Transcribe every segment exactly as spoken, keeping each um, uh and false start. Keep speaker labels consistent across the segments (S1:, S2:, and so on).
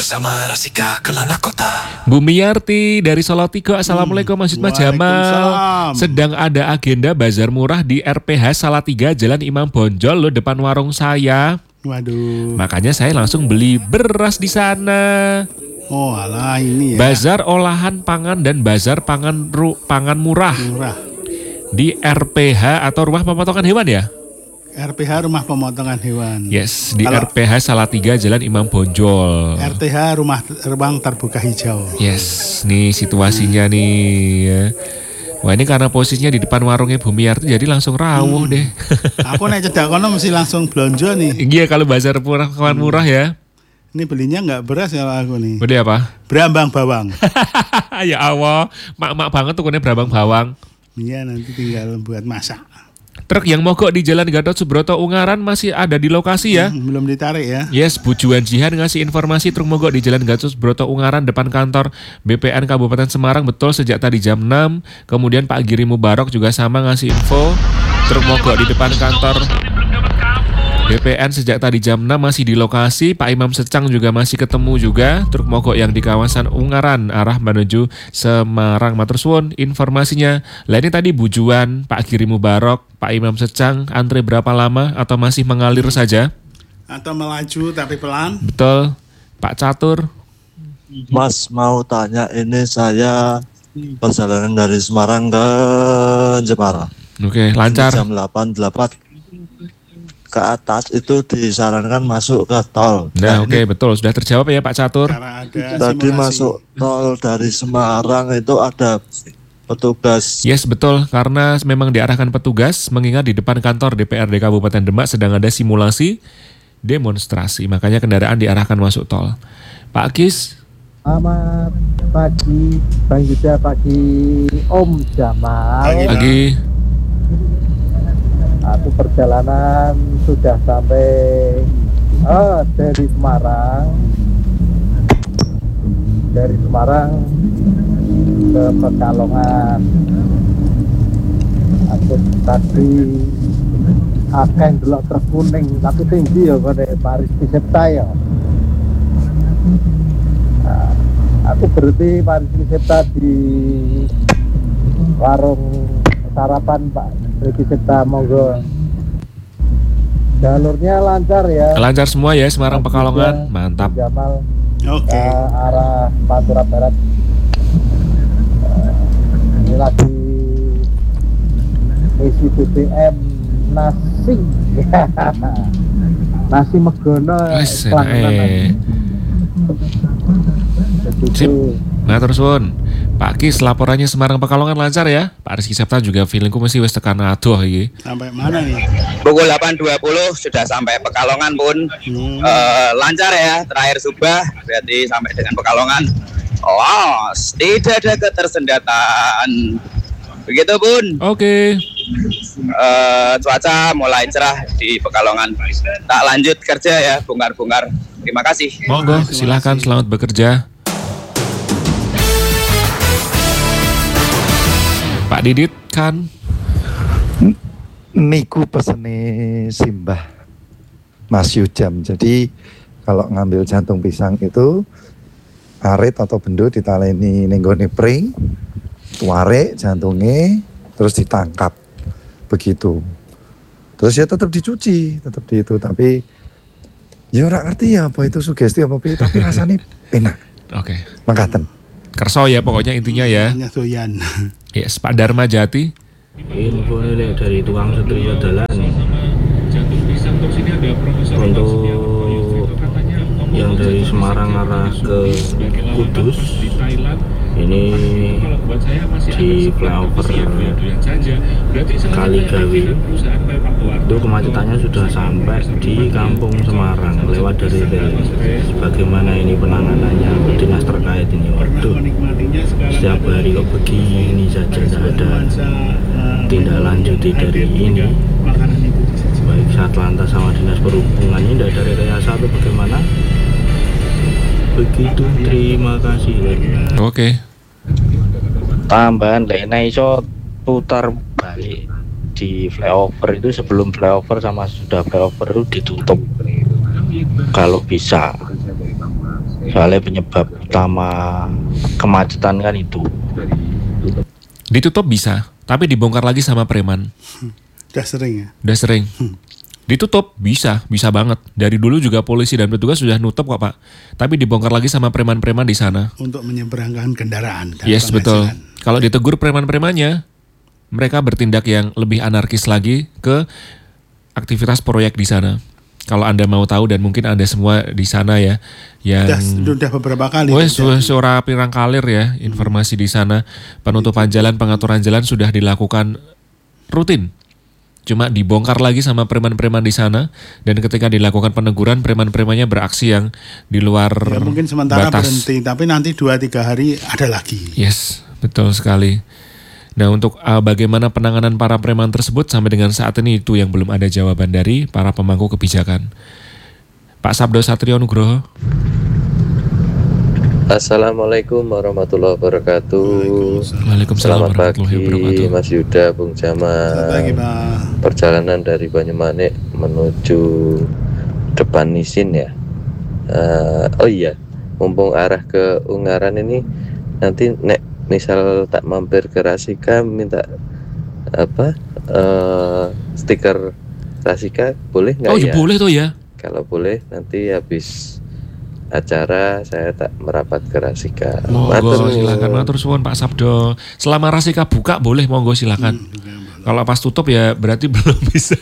S1: bersama Rasika Kelana Kota.
S2: Bumiarti dari Salatiga, Assalamualaikum Mas Yusma Jamal. Sedang ada agenda bazar murah di R P H Salatiga, Jalan Imam Bonjol, lo depan warung saya.
S3: Waduh.
S2: Makanya saya langsung beli beras di sana.
S3: Oh alah ini ya.
S2: Bazar olahan pangan dan bazar pangan ru, pangan murah.
S3: Murah.
S2: Di R P H atau rumah pemotongan hewan ya?
S3: R P H rumah pemotongan hewan.
S2: Yes, di
S3: Kalau
S2: R P H Salatiga Jalan Imam Bonjol.
S3: R T H rumah ruang terbuka hijau.
S2: Yes, nih situasinya hmm. nih ya. Wah ini karena posisinya di depan warungnya Bumiarti jadi langsung rawuh hmm. deh.
S3: Aku naik cedak kono mesti langsung belanja nih.
S2: Iya kalau bazar murah kawan hmm. murah ya.
S3: Ini belinya nggak beras kalau aku nih.
S2: Beli apa?
S3: Brambang bawang.
S2: Ya Allah, mak-mak banget tuh kone brambang bawang.
S3: Iya nanti tinggal buat masak.
S2: Truk yang mogok di Jalan Gatot Subroto Ungaran masih ada di lokasi ya.
S3: Hmm, belum ditarik ya.
S2: Yes, Bu Juan Jihan ngasih informasi truk mogok di Jalan Gatot Subroto Ungaran depan kantor B P N Kabupaten Semarang betul sejak tadi jam enam. Kemudian Pak Giri Mubarok juga sama ngasih info truk mogok di depan kantor B P N sejak tadi jam enam masih di lokasi. Pak Imam Secang juga masih ketemu juga truk mogok yang di kawasan Ungaran arah menuju Semarang. Matur suwun informasinya. Lah ini tadi Bu Juan, Pak Giri Mubarok, Pak Imam Secang antre berapa lama atau masih mengalir saja?
S3: Atau melaju tapi pelan?
S2: Betul. Pak Catur.
S4: Mas mau tanya, ini saya perjalanan dari Semarang ke Jepara.
S2: Oke, lancar.
S4: Jam delapan delapan ke atas itu disarankan masuk ke tol.
S2: Nah, oke okay, betul sudah terjawab ya Pak Catur.
S4: Tadi masuk tol dari Semarang itu ada petugas.
S2: Yes betul, karena memang diarahkan petugas mengingat di depan kantor D P R D Kabupaten Demak sedang ada simulasi demonstrasi, makanya kendaraan diarahkan masuk tol. Pak Kis.
S5: Selamat pagi Bang Yuda, pagi Om Jamal.
S2: Pagi. pagi.
S5: Aku perjalanan sudah sampai oh, dari Semarang dari Semarang ke Pekalongan. Aku tadi akan dulu truk kuning tapi tinggi ya pada Paris Pisepta ya. Nah, aku berhenti Paris Pisepta di warung sarapan Pak Riki Septa, monggo. Jalurnya lancar ya.
S2: Lancar semua ya Semarang Pekalongan, mantap.
S5: Jamal.
S3: Oke.
S5: Okay. Ke arah Pantura Barat. Uh, ini lagi isi B B M nasi. Nasi Megono.
S2: Wes eh. Sip. Matur suwun. Pak Kis, laporannya Semarang Pekalongan lancar ya? Pak Rizky Septa juga feelingku mesti wis tekan aduh iki.
S3: Sampai mana nih?
S6: Pukul delapan dua puluh sudah sampai Pekalongan pun. Hmm. Uh, lancar ya, terakhir Subah berarti sampai dengan Pekalongan. Oh, tidak ada ketersendatan. Begitu Bun.
S2: Oke. Okay.
S6: Uh, cuaca mulai cerah di Pekalongan. Tak lanjut kerja ya, bungar-bungar. Terima kasih.
S2: Monggo, silakan selamat bekerja. Pak Didit kan
S7: niku pesene simbah Mas Yujam. Jadi kalau ngambil jantung pisang itu arit atau bendo ditaleni ning gone pring, tuarek jantungnya terus ditangkap begitu. Terus ya tetap dicuci, tetap di itu, tapi ya ora ngerti ya apa itu sugesti apa tapi rasanya enak.
S2: Oke. Okay.
S7: Mangkaten.
S2: Kerso ya pokoknya intinya ya.
S3: Doyan.
S2: Yes, Pak Dharma Jati.
S8: Info ini dari tukang setrio dalan. Untuk yang dari Semarang arah ke Kudus, ini di flyover Kaligawi itu kemacetannya sudah sampai di Kampung Semarang lewat dari rel. Bagaimana ini penanganannya dinas terkait ini? Waduh, setiap hari kok begini saja, tidak ada tindak lanjuti dari ini. Baik Satlantas sama dinas perhubungan ini tidak ada rekayasa atau bagaimana? Begitu, terima kasih.
S2: Oke. Okay.
S8: Tambahan lainnya iso putar balik di flyover itu, sebelum flyover sama sudah flyover itu ditutup kalau bisa. Soalnya penyebab utama kemacetan kan itu.
S2: Ditutup bisa, tapi dibongkar lagi sama preman.
S3: Udah sering ya.
S2: Udah sering. Ditutup bisa, bisa banget. Dari dulu juga polisi dan petugas sudah nutup kok Pak. Tapi dibongkar lagi sama preman-preman di sana.
S3: Untuk menyeberangkan kendaraan. dan
S2: Yes, betul.
S3: penghasilan.
S2: Kalau ditegur preman-premannya, mereka bertindak yang lebih anarkis lagi ke aktivitas proyek di sana. Kalau Anda mau tahu dan mungkin Anda semua di sana ya yang
S3: Udah, udah beberapa kali.
S2: Wes
S3: terjadi.
S2: suara pirang kalir ya informasi di sana. Penutupan jalan, pengaturan jalan sudah dilakukan rutin. Cuma dibongkar lagi sama preman-preman di sana dan ketika dilakukan peneguran preman-premannya beraksi yang di luar
S3: Ya, mungkin sementara
S2: batas.
S3: berhenti, tapi nanti dua tiga hari ada lagi.
S2: Yes, betul sekali. Nah, untuk uh, bagaimana penanganan para preman tersebut sampai dengan saat ini itu yang belum ada jawaban dari para pemangku kebijakan. Pak Sabdo Satrio Nugroho.
S9: Assalamualaikum warahmatullahi wabarakatuh.
S2: Waalaikumsalam
S9: Selamat
S2: warahmatullahi
S9: pagi
S2: wabarakatuh.
S9: Mas Yuda, Bung Jamal.
S3: Selamat pagi, Pak.
S9: Perjalanan dari Banyumanik menuju depan Nisin ya. Uh, oh iya, mumpung arah ke Ungaran ini nanti nek misal tak mampir ke Rasika minta apa uh, stiker Rasika boleh nggak
S2: Oh,
S9: ya?
S2: ya boleh tuh ya.
S9: Kalau boleh nanti habis acara saya tak merapat ke Rasika.
S2: Monggo silakan matur suwun Pak Sabdo. Selama Rasika buka boleh monggo silakan. Hmm, Kalau pas tutup ya berarti belum bisa.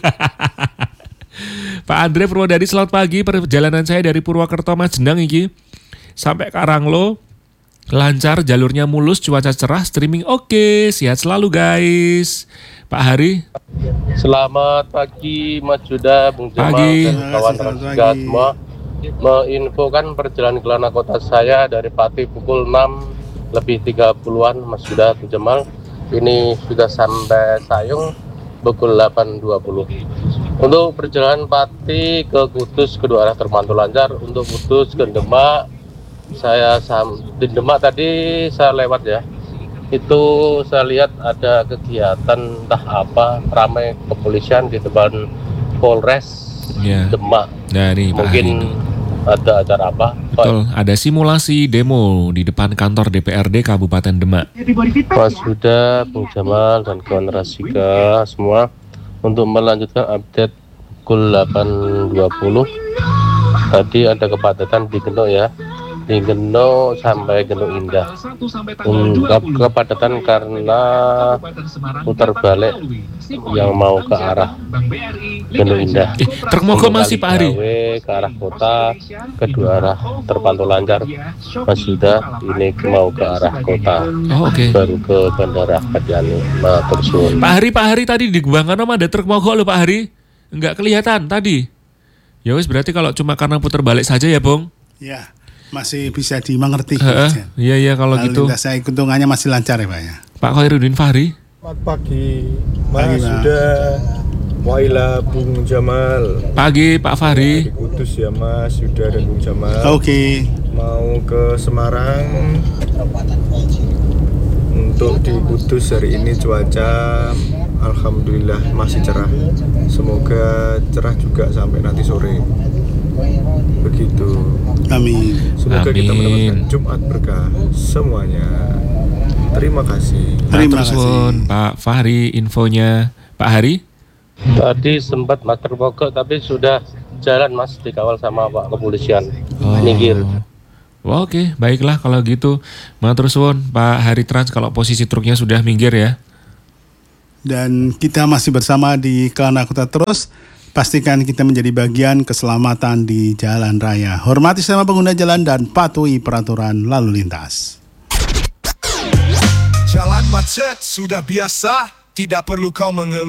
S2: Pak Andre Purwodadi, selamat pagi. Perjalanan saya dari Purwokerto Majenang iki sampai Karanglo lancar, jalurnya mulus, cuaca cerah, streaming oke. Sehat selalu guys. Pak Hari.
S10: Selamat pagi Mas Yuda, Bung Jamal
S2: Pagi.
S10: dan kawan Transika semua. Menginfokan perjalanan ke Lana Kota saya dari Pati pukul enam lebih tiga puluhan Mas Yuda, Bung Jamal. Ini sudah sampai Sayung pukul delapan dua puluh. Untuk perjalanan Pati ke Kudus kedua arah terpantau lancar. Untuk Kudus ke Demak, saya sam di Demak tadi saya lewat ya. Itu saya lihat ada kegiatan entah apa, ramai kepolisian di depan Polres
S2: Ya.
S10: Demak.
S2: Nah, nih Pak
S10: Mungkin
S2: Hari.
S10: ada acara apa?
S2: Betul, ada simulasi demo di depan kantor D P R D Kabupaten Demak.
S10: Mas Huda, Bung Jamal dan kawan Rasika semua untuk melanjutkan update pukul delapan dua puluh. Tadi ada kepadatan di Geno ya. Di Geno sampai Geno Indah. Um, ke- kepadatan karena putar balik yang mau ke arah Geno Indah.
S2: Eh, truk mogok masih Pak Hari.
S10: Gawe ke arah kota, kedua arah terpantau lancar. Mas Yuda ini mau ke arah kota.
S2: Oh, oke.
S10: Baru ke Bandara Ahmad Yani. Matur suwun.
S2: Pak Hari, Pak Hari tadi di Gubangan ada truk mogok loh Pak Hari. Enggak kelihatan tadi. Ya wis berarti kalau cuma karena putar balik saja ya, Bung.
S3: Ya, masih bisa dimengerti.
S2: Heeh, iya iya kalau
S3: Lalu
S2: gitu.
S3: lintas saya hitungannya masih lancar ya Pak ya.
S2: Pak Khairuddin Fahri.
S11: Selamat pagi, Mas
S3: Pagi, Pak.
S11: Yuda, Waila, Bung Jamal.
S2: Pagi Pak Fahri.
S11: Di Kudus ya Mas Yuda dan Bung Jamal.
S3: Oke.
S11: Mau ke Semarang. Untuk di Kudus hari ini cuaca alhamdulillah masih cerah. Semoga cerah juga sampai nanti sore. Begitu.
S3: Amin.
S11: Semoga kita
S2: Amin.
S11: mendapatkan Jumat berkah semuanya. Terima kasih.
S3: Terima
S2: Matur
S3: kasih.
S2: suwun, Pak Fahri infonya. Pak Hari.
S10: Tadi sempat mater mogok tapi sudah jalan Mas, dikawal sama Pak Kepolisian.
S2: Oh.
S10: Minggir.
S2: Wah, oke, baiklah kalau gitu. Matur suwun Pak Hari Trans kalau posisi truknya sudah minggir ya.
S3: Dan kita masih bersama di Kelana Kota terus. Pastikan kita menjadi bagian keselamatan di jalan raya. Hormati sesama pengguna jalan dan patuhi peraturan lalu lintas.
S1: Jalan macet sudah biasa, tidak perlu kau mengeluh.